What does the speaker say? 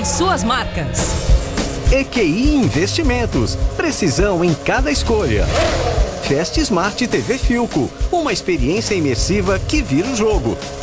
suas marcas. EQI Investimentos. Precisão em cada escolha. Fast Smart TV Filco. Uma experiência imersiva que vira o jogo.